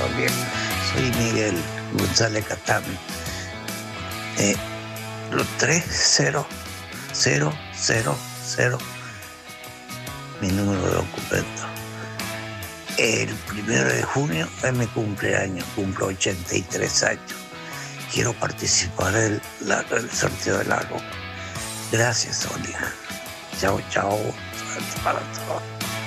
todo bien. Soy Miguel González Catán. Los 3000, mi número de documento. El 1 de junio es mi cumpleaños, cumplo 83 años. Quiero participar en el sorteo del álbum. Gracias, Sonia. Chao, chao. Suerte para todos.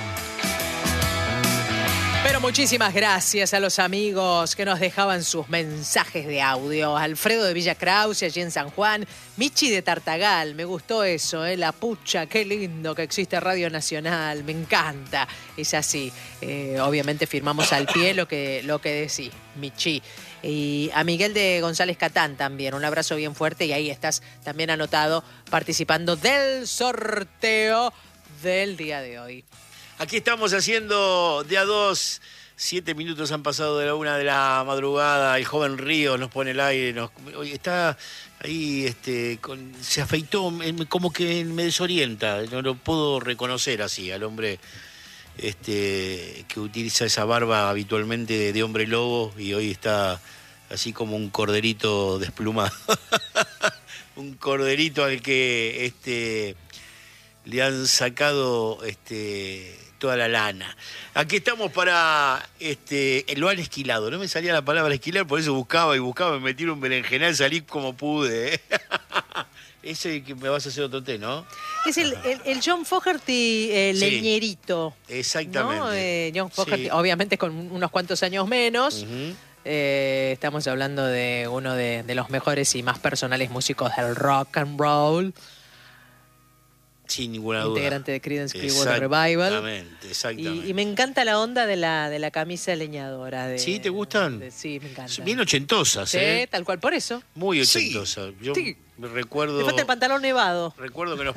Pero muchísimas gracias a los amigos que nos dejaban sus mensajes de audio. Alfredo de Villa Krause, allí en San Juan. Michi de Tartagal, me gustó eso, La Pucha, qué lindo que existe Radio Nacional, me encanta. Es así, obviamente firmamos al pie lo que decís, Michi. Y a Miguel de González Catán también, un abrazo bien fuerte y ahí estás también anotado participando del sorteo del día de hoy. Aquí estamos haciendo de a dos. 7 minutos han pasado de la 1 de la madrugada. El joven Río nos pone el aire. Oye, está ahí, se afeitó, como que me desorienta. No lo puedo reconocer así al hombre que utiliza esa barba habitualmente de hombre lobo y hoy está así como un corderito desplumado. Un corderito al que le han sacado toda la lana. Aquí estamos para lo han esquilado. No me salía la palabra esquilar, por eso buscaba, me metí un berenjenal, salí como pude. Ese que me vas a hacer otro té, ¿no? Es el John Fogerty leñerito. Exactamente. ¿No? John Fogerty, sí. Obviamente con unos cuantos años menos. Uh-huh. Estamos hablando de uno de los mejores y más personales músicos del rock and roll. Sin ninguna duda. Integrante de Creedence Clearwater Revival. Exactamente. Y me encanta la onda de la camisa leñadora. ¿Sí? ¿Te gustan? Sí, me encanta. Bien ochentosas, sí, tal cual, por eso. Muy ochentosas. Sí. Yo me recuerdo... Te falta el pantalón nevado. Recuerdo que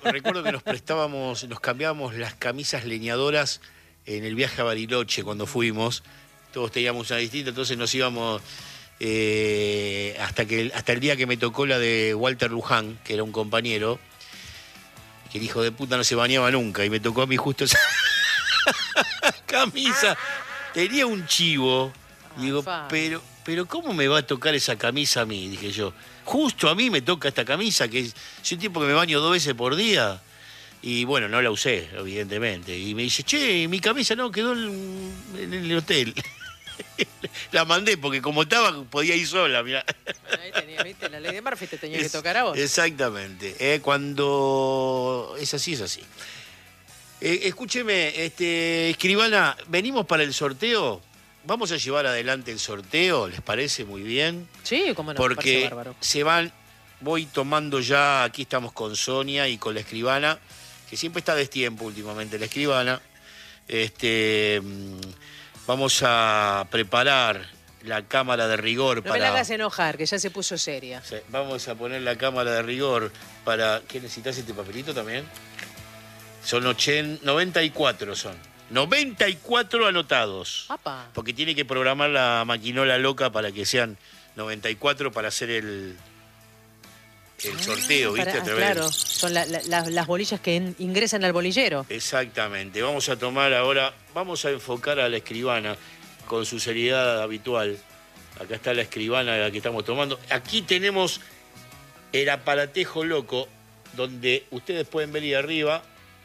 nos cambiábamos las camisas leñadoras en el viaje a Bariloche cuando fuimos. Todos teníamos una distinta, entonces nos íbamos... hasta el día que me tocó la de Walter Luján, que era un compañero... que el hijo de puta no se bañaba nunca, y me tocó a mí justo esa camisa. Tenía un chivo, y digo, pero ¿cómo me va a tocar esa camisa a mí? Dije yo, justo a mí me toca esta camisa, que soy un tipo que me baño 2 veces por día, y bueno, no la usé, evidentemente. Y me dice, che, mi camisa no, quedó en el hotel. La mandé porque como estaba podía ir sola, mirá. Ahí tenía, ¿viste? La ley de Murphy te tenía que tocar a vos. Exactamente. Cuando es así, es así. Escúcheme, escribana, venimos para el sorteo. Vamos a llevar adelante el sorteo, ¿les parece muy bien? Sí, cómo no, porque voy tomando ya, aquí estamos con Sonia y con la escribana, que siempre está a destiempo últimamente la escribana. Vamos a preparar la cámara de rigor No me la hagas enojar, que ya se puso seria. Sí, vamos a poner la cámara de rigor para... ¿Qué necesitas este papelito también? Son 94 son. 94 anotados. ¡Apa! Porque tiene que programar la maquinola loca para que sean 94 para hacer el sorteo, ¿viste? Claro, son las bolillas que ingresan al bolillero. Exactamente. Vamos a tomar ahora, vamos a enfocar a la escribana con su seriedad habitual. Acá está la escribana de la que estamos tomando. Aquí tenemos el aparatejo loco, donde ustedes pueden ver ahí arriba,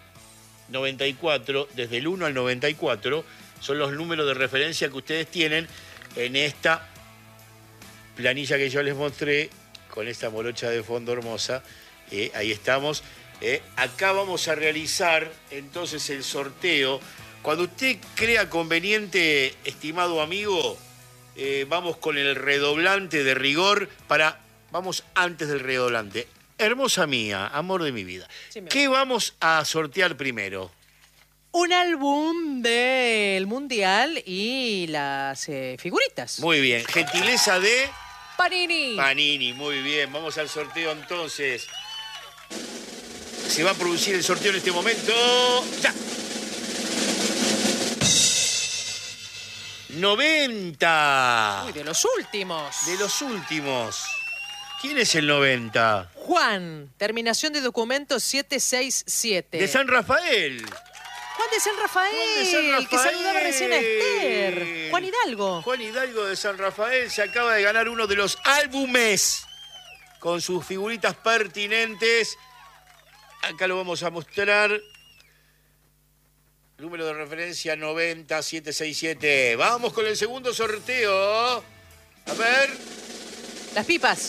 94, desde el 1 al 94, son los números de referencia que ustedes tienen en esta planilla que yo les mostré, con esta morocha de fondo hermosa. Ahí estamos. Acá vamos a realizar entonces el sorteo. Cuando usted crea conveniente, estimado amigo, vamos con el redoblante de rigor vamos antes del redoblante. Hermosa mía, amor de mi vida. Sí, ¿qué vamos a sortear primero? Un álbum del Mundial y las figuritas. Muy bien. Gentileza de... Panini. Panini, muy bien. Vamos al sorteo entonces. Se va a producir el sorteo en este momento. ¡Ya! 90. Uy, de los últimos. De los últimos. ¿Quién es el 90? Juan, terminación de documento 767. De San Rafael. Juan de San Rafael, que saludaba recién a Esther. Juan Hidalgo. Juan Hidalgo de San Rafael se acaba de ganar uno de los álbumes con sus figuritas pertinentes. Acá lo vamos a mostrar. Número de referencia 90767. Vamos con el segundo sorteo. A ver. Las pipas.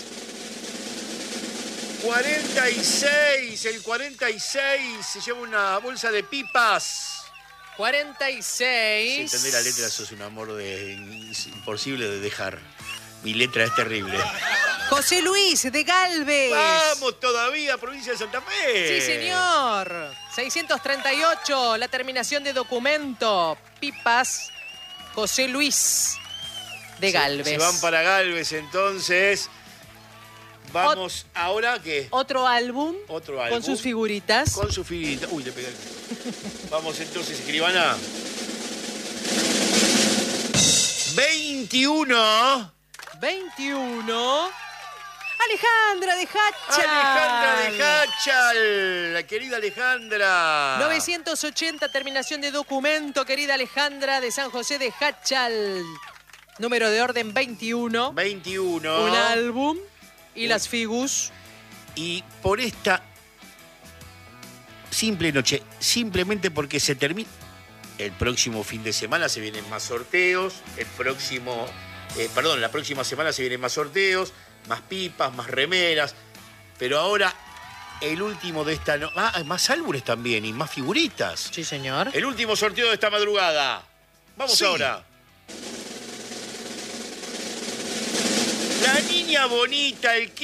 46. El 46 se lleva una bolsa de pipas. 46. Si entendés la letra, sos un amor imposible de dejar. Mi letra es terrible. José Luis de Galvez. ¡Vamos todavía, provincia de Santa Fe! Sí, señor. 638, la terminación de documento. Pipas, José Luis de Galvez. Se van para Galvez, entonces. Vamos, ¿ahora qué? Otro álbum. Otro álbum. Con sus figuritas. Con sus figuritas. Uy, le pegué el... Vamos entonces, escribana. 21. 21. Alejandra de Hachal. Alejandra de Hachal, la querida Alejandra. 980, terminación de documento, querida Alejandra de San José de Hachal. Número de orden 21. 21. Un álbum y las figus. Y por esta simple noche, simplemente porque se termina... El próximo fin de semana se vienen más sorteos. La próxima semana se vienen más sorteos, más pipas, más remeras. Pero ahora, el último de esta... más álbumes también y más figuritas. Sí, señor. El último sorteo de esta madrugada. Vamos ahora. La niña bonita, el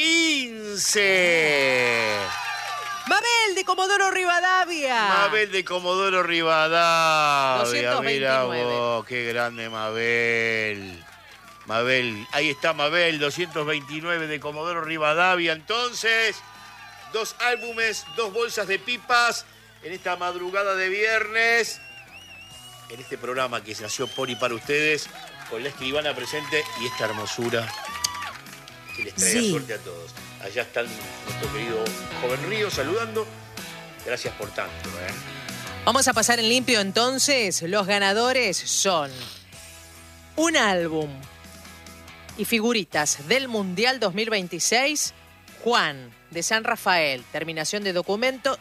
15. Mabel de Comodoro Rivadavia. Mabel de Comodoro Rivadavia. 229. Mira vos, qué grande Mabel. Mabel, ahí está Mabel, 229 de Comodoro Rivadavia. Entonces, 2 álbumes, 2 bolsas de pipas en esta madrugada de viernes. En este programa que se nació por y para ustedes, con la escribana presente y esta hermosura que les traiga suerte a todos. Allá están nuestro querido Joven Río saludando. Gracias por tanto. Vamos a pasar en limpio entonces. Los ganadores son un álbum y figuritas del Mundial 2026. Juan de San Rafael, terminación de documento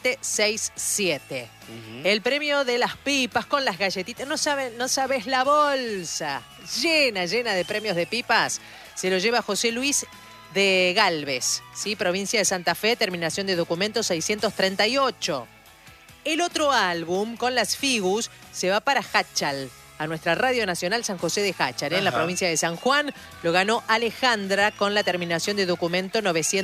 767. El premio de las pipas con las galletitas. No sabes la bolsa llena de premios de pipas. Se lo lleva José Luis de Galvez, ¿sí? Provincia de Santa Fe, terminación de documento 638. El otro álbum con las figus se va para Hachal, a nuestra Radio Nacional San José de Hachal, en la provincia de San Juan. Lo ganó Alejandra con la terminación de documento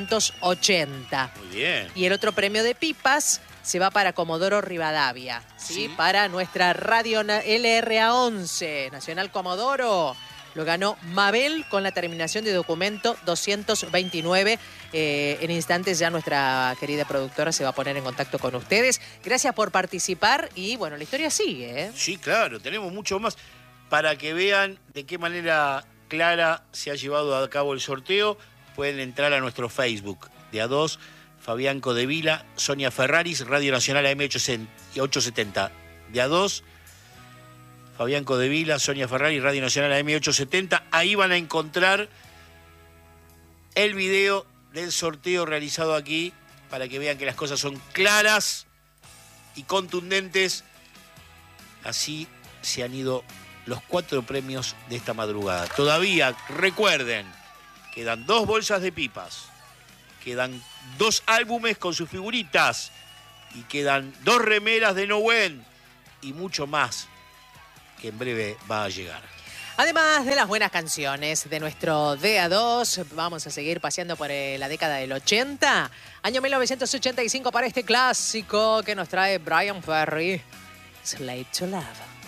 980. Muy bien. Y el otro premio de pipas se va para Comodoro Rivadavia, ¿sí? Para nuestra Radio LRA 11, Nacional Comodoro. Lo ganó Mabel con la terminación de documento 229. En instantes ya nuestra querida productora se va a poner en contacto con ustedes. Gracias por participar y bueno, la historia sigue, ¿eh? Sí, claro, tenemos mucho más para que vean de qué manera clara se ha llevado a cabo el sorteo. Pueden entrar a nuestro Facebook de A2, Fabián Codevila, Sonia Ferraris, Radio Nacional AM870. De A2, Fabián Codevila, Sonia Ferrari, Radio Nacional AM870. Ahí van a encontrar el video del sorteo realizado aquí para que vean que las cosas son claras y contundentes. Así se han ido los 4 premios de esta madrugada. Todavía, recuerden, quedan 2 bolsas de pipas, quedan 2 álbumes con sus figuritas y quedan 2 remeras de Nowen y mucho más que en breve va a llegar. Además de las buenas canciones de nuestro DA2, vamos a seguir paseando por la década del 80. Año 1985 para este clásico que nos trae Brian Ferry, Slave to Love.